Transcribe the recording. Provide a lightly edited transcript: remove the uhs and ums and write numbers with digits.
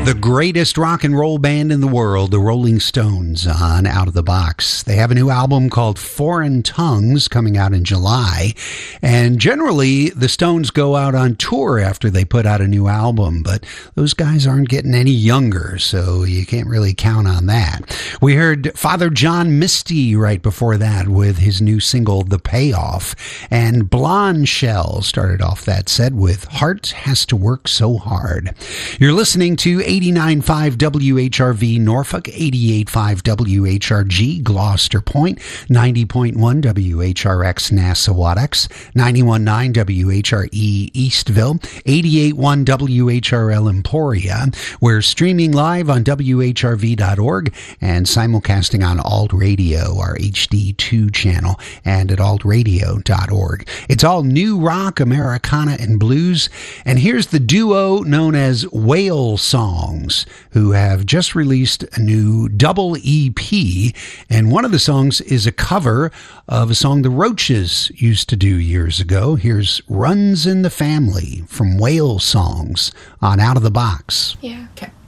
The greatest rock and roll band in the world, the Rolling Stones, on Out of the Box. They have a new album called Foreign Tongues coming out in July. And generally, the Stones go out on tour after they put out a new album, but those guys aren't getting any younger, so you can't really count on that. We heard Father John Misty right before that with his new single, The Payoff. And Blonde Shell started off that set with Heart Has to Work So Hard. You're listening to 89.5 WHRV Norfolk, 88.5 WHRG Gloucester Point, 90.1 WHRX Nassau-Wattix, 91.9 WHRE Eastville, 88.1 WHRL Emporia. We're streaming live on WHRV.org and simulcasting on Alt Radio, our HD2 channel, and at altradio.org. It's all new rock, Americana, and blues. And here's the duo known as Whale Songs, who have just released a new double EP, and one of the songs is a cover of a song the Roaches used to do years ago. Here's Runs in the Family from Whale Songs on Out of the Box. Yeah, okay.